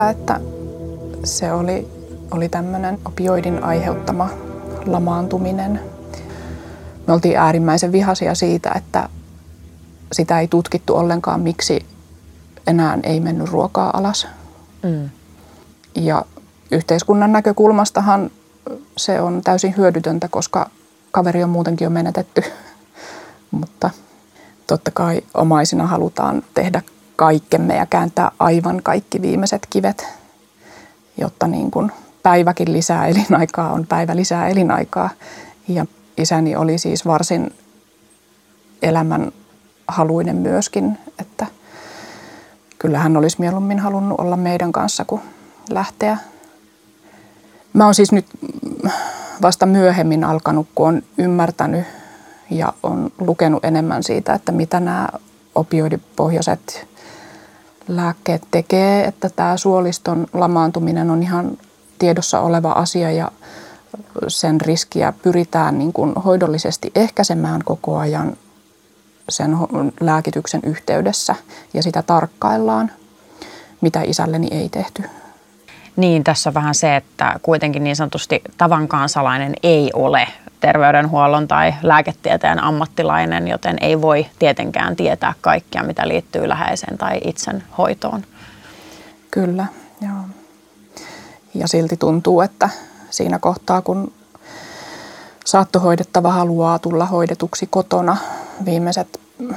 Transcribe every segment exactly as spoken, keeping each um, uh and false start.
Että se oli, oli tämmöinen opioidin aiheuttama lamaantuminen. Me oltiin äärimmäisen vihaisia siitä, että sitä ei tutkittu ollenkaan, miksi enää ei mennyt ruokaa alas. Mm. Ja yhteiskunnan näkökulmastahan se on täysin hyödytöntä, koska kaveri on muutenkin jo menetetty. Mutta totta kai omaisina halutaan tehdä kaikkemme ja kääntää aivan kaikki viimeiset kivet, jotta niin kuin päiväkin lisää elinaikaa on päivä lisää elinaikaa. Ja isäni oli siis varsin elämänhaluinen myöskin, että kyllä hän olisi mieluummin halunnut olla meidän kanssa kuin lähteä. Mä oon siis nyt vasta myöhemmin alkanut, kun on ymmärtänyt ja on lukenut enemmän siitä, että mitä nämä opioidipohjaiset lääkkeet tekee, että tämä suoliston lamaantuminen on ihan tiedossa oleva asia ja sen riskiä pyritään niin kuin hoidollisesti ehkäisemään koko ajan sen lääkityksen yhteydessä ja sitä tarkkaillaan, mitä isälleni ei tehty. Niin, tässä on vähän se, että kuitenkin niin sanotusti tavan kansalainen ei ole terveydenhuollon tai lääketieteen ammattilainen, joten ei voi tietenkään tietää kaikkea, mitä liittyy läheiseen tai itsen hoitoon. Kyllä, joo. Ja silti tuntuu, että siinä kohtaa, kun saattohoidettava haluaa tulla hoidetuksi kotona viimeiset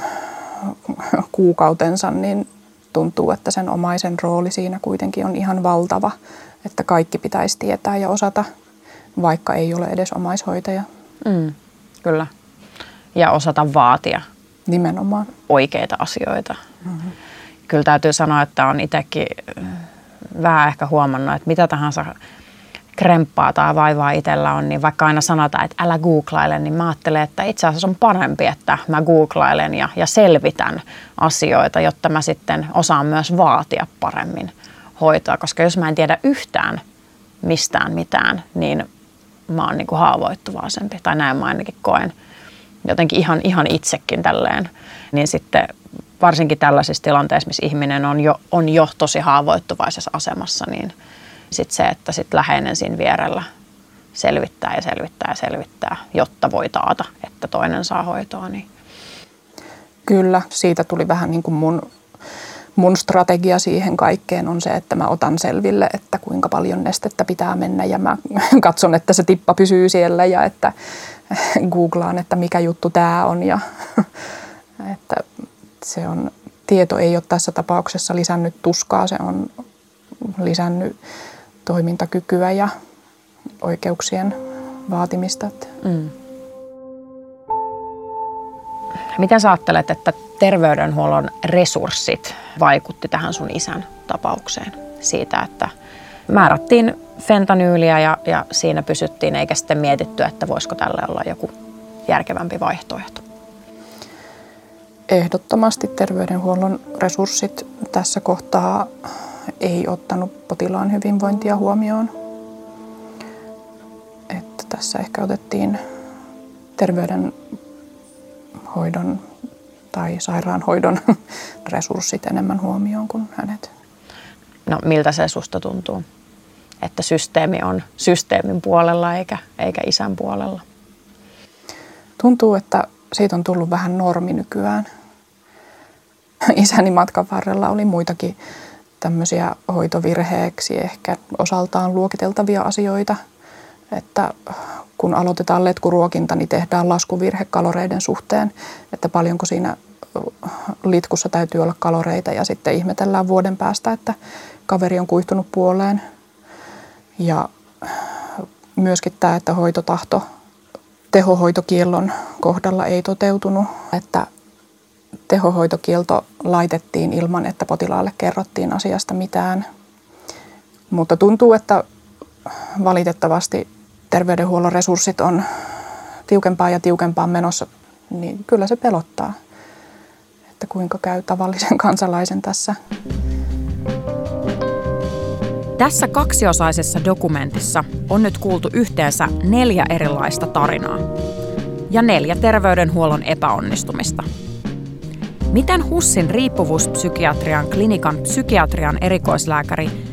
kuukautensa, niin tuntuu, että sen omaisen rooli siinä kuitenkin on ihan valtava, että kaikki pitäisi tietää ja osata, vaikka ei ole edes omaishoitaja. Mm, kyllä. Ja osata vaatia. Nimenomaan. Oikeita asioita. Mm-hmm. Kyllä täytyy sanoa, että on itsekin vähän ehkä huomannut, että mitä tahansa kremppaa tai vaivaa itsellä on, niin vaikka aina sanotaan, että älä googlaile, niin mä ajattelen, että itse asiassa on parempi, että mä googlailen ja, ja selvitän asioita, jotta mä sitten osaan myös vaatia paremmin hoitoa. Koska jos mä en tiedä yhtään mistään mitään, niin mä oon niin kuin haavoittuvaisempi. Tai näin mä ainakin koen jotenkin ihan, ihan itsekin tälleen. Niin sitten varsinkin tällaisissa tilanteissa, missä ihminen on jo, on jo tosi haavoittuvaisessa asemassa, niin sitten se, että sit läheinen siinä vierellä selvittää ja selvittää ja selvittää, jotta voi taata, että toinen saa hoitoa. Niin. Kyllä, siitä tuli vähän niin kuin mun, mun strategia siihen kaikkeen on se, että mä otan selville, että kuinka paljon nestettä pitää mennä ja mä katson, että se tippa pysyy siellä ja että googlaan, että mikä juttu tää on ja että se on, tieto ei ole tässä tapauksessa lisännyt tuskaa, se on lisännyt toimintakykyä ja oikeuksien vaatimista. Mm. Miten sä ajattelet, että terveydenhuollon resurssit vaikutti tähän sun isän tapaukseen siitä, että määrättiin fentanyyliä ja, ja siinä pysyttiin eikä sitten mietitty, että voisiko tälle olla joku järkevämpi vaihtoehto? Ehdottomasti terveydenhuollon resurssit tässä kohtaa ei ottanut potilaan hyvinvointia huomioon. Että tässä ehkä otettiin terveydenhoidon tai sairaanhoidon resurssit enemmän huomioon kuin hänet. No miltä se susta tuntuu, että systeemi on systeemin puolella eikä, eikä isän puolella? Tuntuu, että siitä on tullut vähän normi nykyään. Isäni matkan varrella oli muitakin tämmöisiä hoitovirheeksi ehkä osaltaan luokiteltavia asioita, että kun aloitetaan letkuruokinta, niin tehdään laskuvirhe kaloreiden suhteen, että paljonko siinä litkussa täytyy olla kaloreita ja sitten ihmetellään vuoden päästä, että kaveri on kuihtunut puoleen. Ja myöskin tämä, että hoitotahto tehohoitokiellon kohdalla ei toteutunut, että tehohoitokielto laitettiin ilman, että potilaalle kerrottiin asiasta mitään. Mutta tuntuu, että valitettavasti terveydenhuollon resurssit on tiukempaa ja tiukempaa menossa, niin kyllä se pelottaa, että kuinka käy tavallisen kansalaisen tässä. Tässä kaksiosaisessa dokumentissa on nyt kuultu yhteensä neljä erilaista tarinaa ja neljä terveydenhuollon epäonnistumista. Miten HUSin riippuvuuspsykiatrian klinikan psykiatrian erikoislääkäri